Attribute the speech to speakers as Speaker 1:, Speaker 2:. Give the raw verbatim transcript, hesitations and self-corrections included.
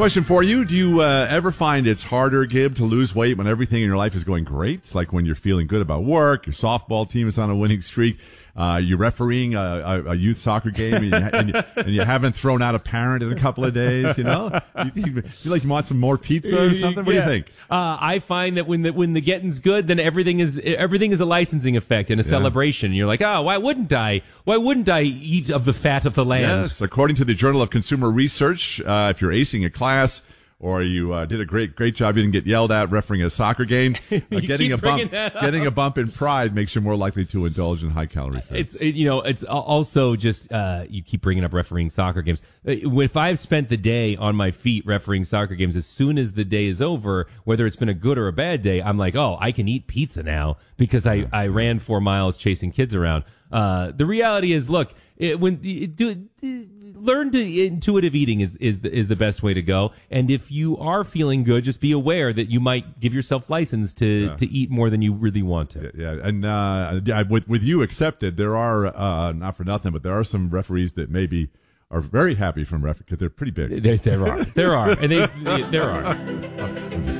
Speaker 1: Question for you. Do you uh, ever find it's harder, Gib, to lose weight when everything in your life is going great? It's like when you're feeling good about work, your softball team is on a winning streak, uh, you're refereeing a, a, a youth soccer game, and you, and, you, and you haven't thrown out a parent in a couple of days, you know? You, think, you feel like you want some more pizza or something? What
Speaker 2: yeah.
Speaker 1: do you think?
Speaker 2: Uh, I find that when the, when the getting's good, then everything is everything is a licensing effect and a yeah. celebration. You're like, oh, why wouldn't I? Why wouldn't I eat of the fat of the land?
Speaker 1: Yes, according to the Journal of Consumer Research, uh, if you're acing a class, or you uh, did a great great job, you didn't get yelled at refereeing a soccer game, uh, getting a bump getting a bump in pride makes you more likely to indulge in high calorie foods.
Speaker 2: It's it, you know it's also just uh, you keep bringing up refereeing soccer games. If I've spent the day on my feet refereeing soccer games, as soon as the day is over, whether it's been a good or a bad day, I'm like, oh, I can eat pizza now because I, I ran four miles chasing kids around. Uh, the reality is, look, it, when it, do. It, Learn to intuitive eating is is the, is the best way to go. And if you are feeling good, just be aware that you might give yourself license to, yeah. to eat more than you really want to.
Speaker 1: Yeah, yeah. and uh, with with you accepted, there are uh, not for nothing, but there are some referees that maybe are very happy from referee because they're pretty big.
Speaker 2: There, there are, there are, and they, they there are. I'm just